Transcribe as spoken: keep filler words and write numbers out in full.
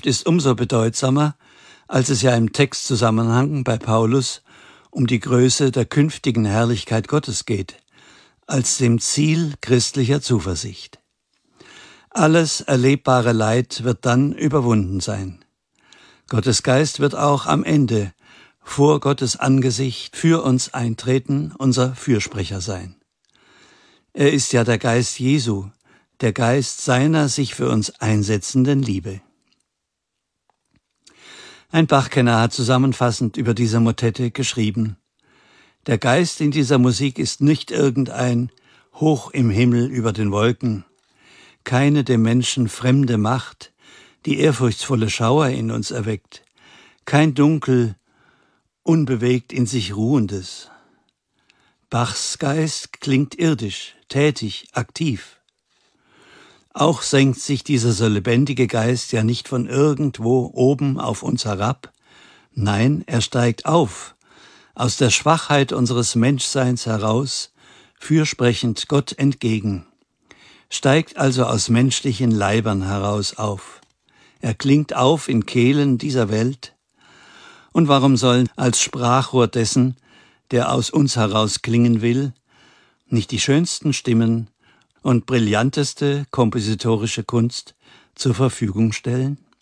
Schrift ist umso bedeutsamer, als es ja im Textzusammenhang bei Paulus um die Größe der künftigen Herrlichkeit Gottes geht, als dem Ziel christlicher Zuversicht. Alles erlebbare Leid wird dann überwunden sein. Gottes Geist wird auch am Ende vor Gottes Angesicht für uns eintreten, unser Fürsprecher sein. Er ist ja der Geist Jesu, der Geist seiner sich für uns einsetzenden Liebe. Ein Bachkenner hat zusammenfassend über diese Motette geschrieben: Der Geist in dieser Musik ist nicht irgendein hoch im Himmel über den Wolken, keine dem Menschen fremde Macht, die ehrfurchtsvolle Schauer in uns erweckt, kein Dunkel, unbewegt in sich Ruhendes. Bachs Geist klingt irdisch, tätig, aktiv. Auch senkt sich dieser so lebendige Geist ja nicht von irgendwo oben auf uns herab. Nein, er steigt auf, aus der Schwachheit unseres Menschseins heraus, fürsprechend Gott entgegen, steigt also aus menschlichen Leibern heraus auf. Er klingt auf in Kehlen dieser Welt. Und warum sollen als Sprachrohr dessen, der aus uns heraus klingen will, nicht die schönsten Stimmen und brillanteste kompositorische Kunst zur Verfügung stellen?